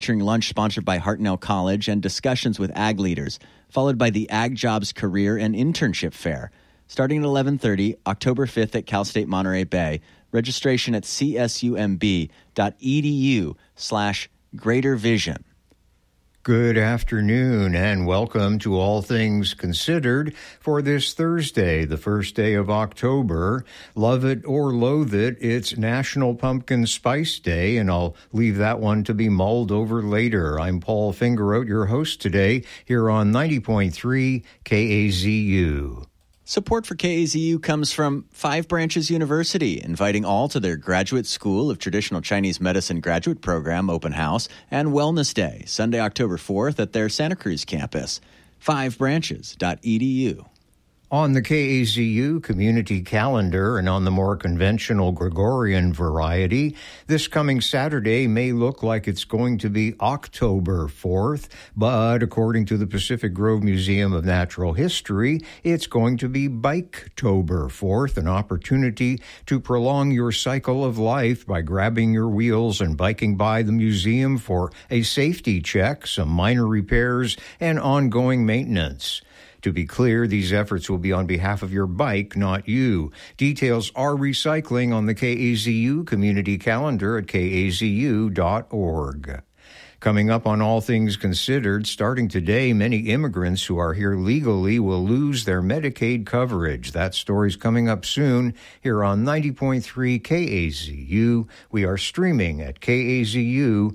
Featuring lunch sponsored by Hartnell College and discussions with ag leaders, followed by the Ag Jobs Career and Internship Fair. Starting at 11:30, October 5th at Cal State Monterey Bay. Registration at csumb.edu/greatervision. Good afternoon and welcome to All Things Considered for this Thursday, the first day of October. Love it or loathe it, it's National Pumpkin Spice Day, and I'll leave that one to be mulled over later. I'm Paul Fingeroth, your host today, here on 90.3 KAZU. Support for KAZU comes from Five Branches University, inviting all to their Graduate School of Traditional Chinese Medicine graduate program open house and Wellness Day, Sunday, October 4th at their Santa Cruz campus. fivebranches.edu. On the KAZU community calendar and on the more conventional Gregorian variety, this coming Saturday may look like it's going to be October 4th, but according to the Pacific Grove Museum of Natural History, it's going to be Biketober 4th, an opportunity to prolong your cycle of life by grabbing your wheels and biking by the museum for a safety check, some minor repairs, and ongoing maintenance. To be clear, these efforts will be on behalf of your bike, not you. Details are recycling on the KAZU community calendar at kazu.org. Coming up on All Things Considered, starting today, many immigrants who are here legally will lose their Medicaid coverage. That story's coming up soon here on 90.3 KAZU. We are streaming at kazu.org.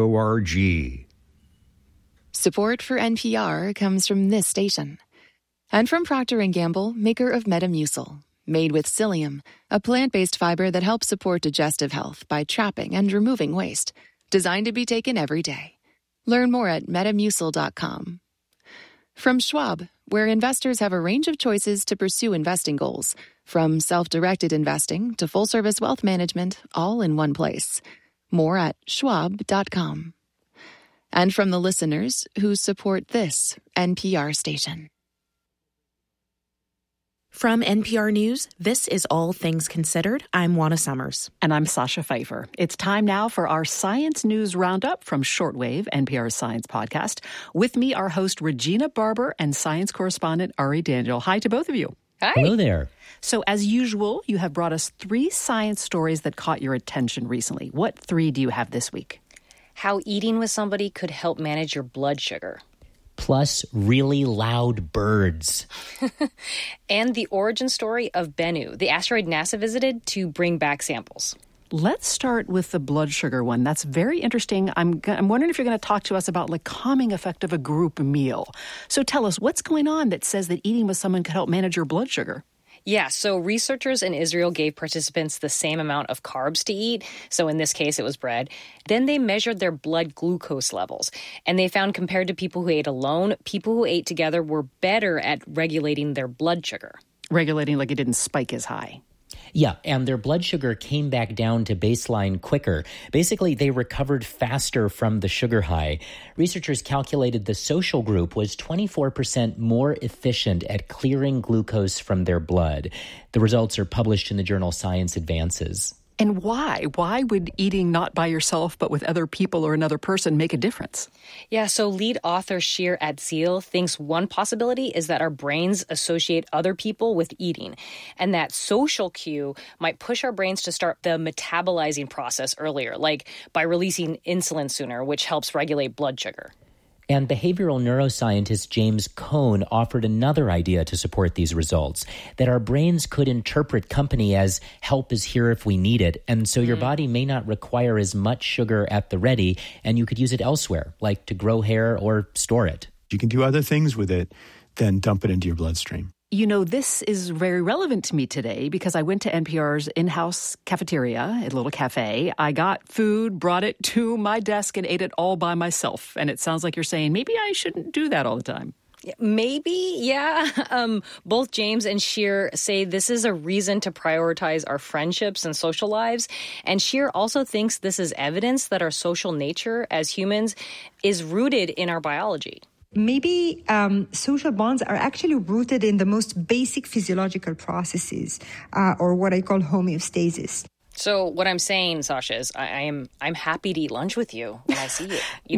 Support for NPR comes from this station. And from Procter & Gamble, maker of Metamucil, made with psyllium, a plant-based fiber that helps support digestive health by trapping and removing waste, designed to be taken every day. Learn more at metamucil.com. From Schwab, where investors have a range of choices to pursue investing goals, from self-directed investing to full-service wealth management, all in one place. More at schwab.com. And from the listeners who support this NPR station. From NPR News, this is All Things Considered. I'm Juana Summers. And I'm Sasha Pfeiffer. It's time now for our Science News Roundup from Shortwave, NPR's science podcast. With me, our host, Regina Barber, and science correspondent, Ari Daniel. Hi to both of you. Hi. Hello there. So, as usual, you have brought us 3 science stories that caught your attention recently. What 3 do you have this week? How eating with somebody could help manage your blood sugar. Plus really loud birds. And the origin story of Bennu, the asteroid NASA visited to bring back samples. Let's start with the blood sugar one. That's very interesting. I'm wondering if you're going to talk to us about the calming effect of a group meal. So tell us, what's going on that says that eating with someone could help manage your blood sugar? Yeah, so researchers in Israel gave participants the same amount of carbs to eat. So in this case, it was bread. Then they measured their blood glucose levels. And they found compared to people who ate alone, people who ate together were better at regulating their blood sugar. Regulating like it didn't spike as high. Yeah, and their blood sugar came back down to baseline quicker. Basically, they recovered faster from the sugar high. Researchers calculated the social group was 24% more efficient at clearing glucose from their blood. The results are published in the journal Science Advances. And why? Why would eating not by yourself but with other people or another person make a difference? Yeah, so lead author Shir Atziel thinks one possibility is that our brains associate other people with eating, and that social cue might push our brains to start the metabolizing process earlier, like by releasing insulin sooner, which helps regulate blood sugar. And behavioral neuroscientist James Cohn offered another idea to support these results, that our brains could interpret company as help is here if we need it, and so your body may not require as much sugar at the ready, and you could use it elsewhere, like to grow hair or store it. You can do other things with it than dump it into your bloodstream. You know, this is very relevant to me today because I went to NPR's in-house cafeteria, a little cafe. I got food, brought it to my desk, and ate it all by myself. And it sounds like you're saying, maybe I shouldn't do that all the time. Maybe, yeah. Both James and Shir say this is a reason to prioritize our friendships and social lives. And Shir also thinks this is evidence that our social nature as humans is rooted in our biology. Maybe social bonds are actually rooted in the most basic physiological processes, or what I call homeostasis. So what I'm saying, Sasha, is I'm happy to eat lunch with you when I see you.